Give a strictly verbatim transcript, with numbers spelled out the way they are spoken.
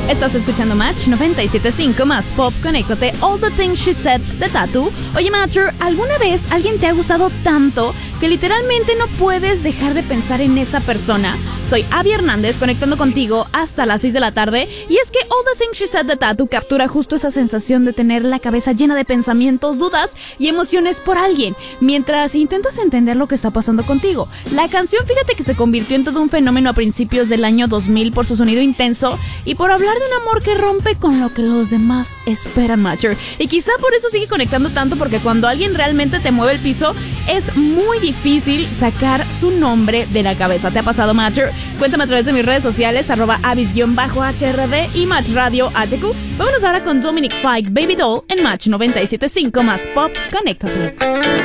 Estás escuchando Match noventa y siete punto cinco más Pop. Conéctate. All the Things She Said de Tatu. Oye, Matcher, ¿alguna vez alguien te ha gustado tanto que literalmente no puedes dejar de pensar en esa persona? Soy Abby Hernández, conectando contigo hasta las seis de la tarde. Y es que All the Things She Said de Tatu captura justo esa sensación de tener la cabeza llena de pensamientos, dudas y emociones por alguien, mientras intentas entender lo que está pasando contigo. La canción, fíjate que se convirtió en todo un fenómeno a principios del año dos mil por su sonido intenso y por hablar de un amor que rompe con lo que los demás esperan, Matcher. Y quizá por eso sigue conectando tanto, porque cuando alguien realmente te mueve el piso, es muy difícil sacar su nombre de la cabeza. ¿Te ha pasado, Matcher? Cuéntame a través de mis redes sociales, arroba avis-H R D y Match Radio H Q. Vámonos ahora con Dominic Fike, Baby Doll, en Match noventa y siete punto cinco más Pop. Conéctate.